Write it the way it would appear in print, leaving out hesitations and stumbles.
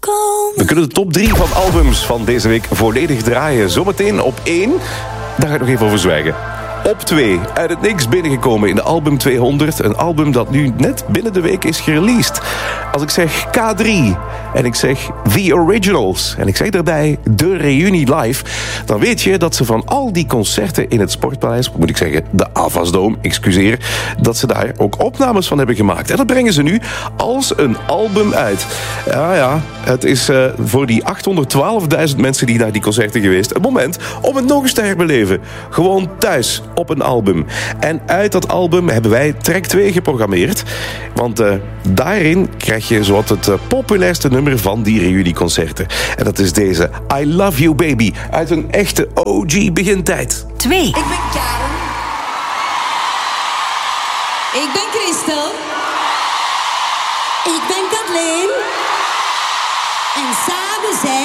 We kunnen de top 3 van albums van deze week volledig draaien. Zometeen op 1, daar ga ik nog even over zwijgen. Op 2, uit het niks binnengekomen in de album 200. Een album dat nu net binnen de week is gereleased. Als ik zeg K3 en ik zeg The Originals en ik zeg daarbij de reunie live, dan weet je dat ze van al die concerten in het Sportpaleis, moet ik zeggen, de Avasdome, excuseer, dat ze daar ook opnames van hebben gemaakt. En dat brengen ze nu als een album uit. Ja, het is voor die 812.000 mensen die naar die concerten geweest een moment om het nog eens te herbeleven. Gewoon thuis op een album. En uit dat album hebben wij track 2 geprogrammeerd. Want daarin krijg je zowat het populairste nummer van die reunieconcerten. En dat is deze I Love You Baby uit een echte OG begintijd. 2. Ik ben Karen. Ik ben Christel. Ik ben Kathleen. En samen zijn